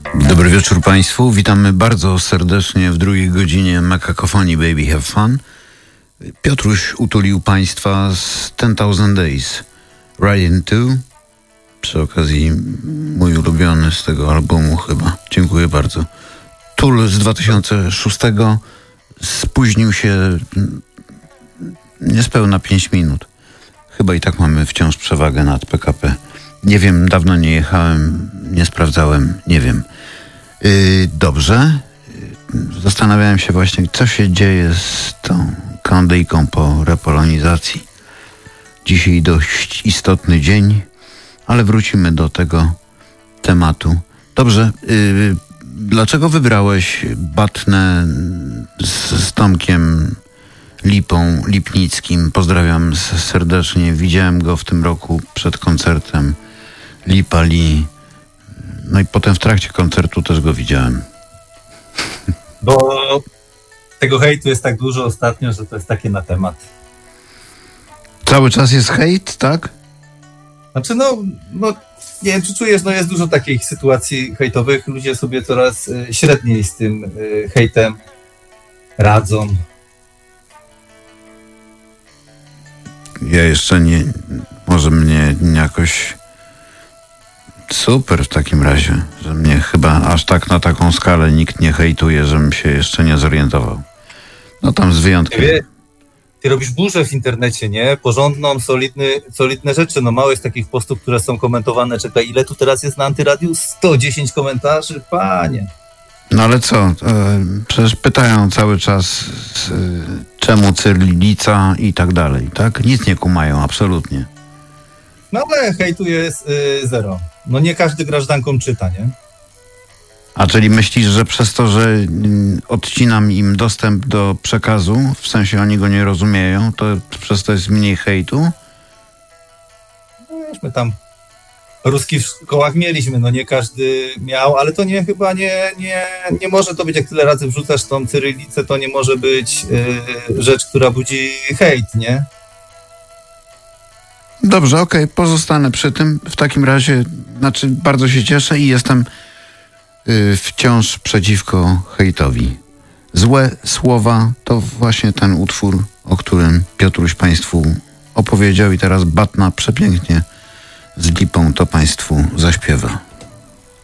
Dobry wieczór Państwu. Witamy bardzo serdecznie w drugiej godzinie Makakofonii Baby Have Fun. Piotruś utulił Państwa z 10,000 Days. Riding To. Przy okazji mój ulubiony z tego albumu chyba. Dziękuję bardzo. Tool z 2006. Spóźnił się niespełna 5 minut. Chyba i tak mamy wciąż przewagę nad PKP. Nie wiem, dawno nie jechałem, nie sprawdzałem, nie wiem. Dobrze. Zastanawiałem się właśnie, co się dzieje z tą Kandyjką po repolonizacji. Dzisiaj dość istotny dzień, ale wrócimy do tego tematu. Dobrze. Dlaczego wybrałeś Batnę z Tomkiem Lipnickim? Pozdrawiam serdecznie. Widziałem go w tym roku przed koncertem Lipa Lee. No i potem w trakcie koncertu też go widziałem. Bo tego hejtu jest tak dużo ostatnio, że to jest takie na temat. Cały czas jest hejt, tak? Znaczy no nie wiem, czy czujesz, jest dużo takich sytuacji hejtowych. Ludzie sobie coraz średniej z tym hejtem radzą. Ja jeszcze nie... Może mnie jakoś... Super w takim razie, że mnie chyba aż tak na taką skalę nikt nie hejtuje, żebym się jeszcze nie zorientował. No tam z wyjątkiem. Ty robisz burzę w internecie, nie? Porządną, solidne rzeczy. No mało jest takich postów, które są komentowane. Czekaj, ile tu teraz jest na Antyradiu? 110 komentarzy? Panie. No ale co? Przecież pytają cały czas czemu cyrylica i tak dalej, tak? Nic nie kumają, absolutnie. No ale hejtu jest zero. No nie każdy grażdanką czyta, nie? A czyli myślisz, że przez to, że odcinam im dostęp do przekazu, w sensie oni go nie rozumieją, to przez to jest mniej hejtu? No my tam ruski w szkołach mieliśmy, no nie każdy miał, ale to chyba nie może to być, jak tyle razy wrzucasz tą cyrylicę, to nie może być rzecz, która budzi hejt, nie? Dobrze, okej, pozostanę przy tym. W takim razie, bardzo się cieszę i jestem wciąż przeciwko hejtowi. Złe słowa to właśnie ten utwór, o którym Piotruś Państwu opowiedział i teraz Batna przepięknie z Lipą to Państwu zaśpiewa.